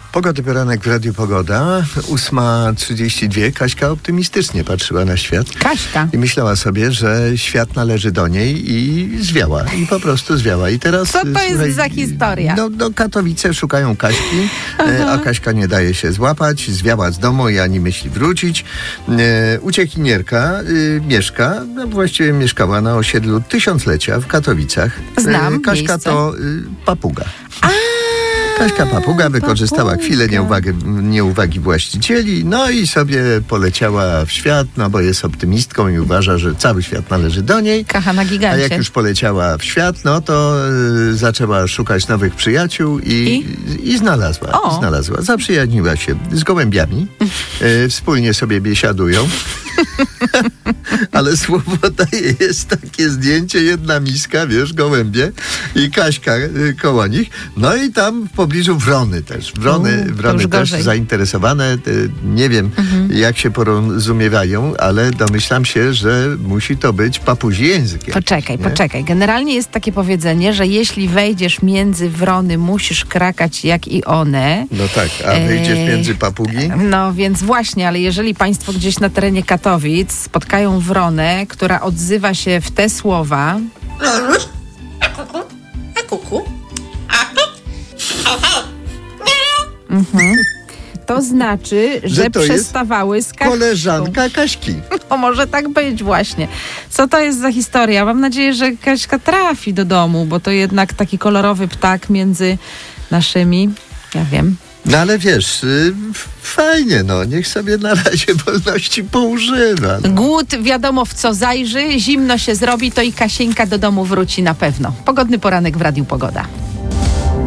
Pogody poranek w Radiu Pogoda. 8:32. Kaśka optymistycznie patrzyła na świat. Kaśka. I myślała sobie, że świat należy do niej i zwiała. I po prostu zwiała. I teraz, co to jest za historia? No, Katowice szukają Kaśki, a Kaśka nie daje się złapać. Zwiała z domu i ani myśli wrócić. Uciekinierka mieszka, właściwie mieszkała na osiedlu Tysiąclecia w Katowicach. Znam Kaśka miejsce. to papuga. Kaśka papuga wykorzystała chwilę nieuwagi właścicieli, no i sobie poleciała w świat, no bo jest optymistką i uważa, że cały świat należy do niej. Kacha na gigancie. A jak już poleciała w świat, no to zaczęła szukać nowych przyjaciół i znalazła. O. Znalazła. Zaprzyjaźniła się z gołębiami. Wspólnie sobie biesiadują. Ale słowo daje, jest takie zdjęcie, jedna miska, wiesz, gołębie i Kaśka koło nich. No i tam w pobliżu wrony też. Wrony też gorzej. zainteresowane. Nie wiem, jak się porozumiewają, ale domyślam się, że musi to być papuzi język. Poczekaj. Generalnie jest takie powiedzenie, że jeśli wejdziesz między wrony, musisz krakać jak i one. No tak, a wyjdziesz między papugi? No więc właśnie, ale jeżeli państwo gdzieś na terenie Katowic spotkają wronę, która odzywa się w te słowa... To znaczy, że to jest przestawały z Kaśką. Koleżanka Kaśki. No może tak być właśnie. Co to jest za historia? Mam nadzieję, że Kaśka trafi do domu, bo to jednak taki kolorowy ptak między naszymi, ja wiem. No ale wiesz, fajnie, no, niech sobie na razie wolności poużywa. No. Głód wiadomo w co zajrzy, zimno się zrobi, to i Kasieńka do domu wróci na pewno. Pogodny poranek w Radiu Pogoda.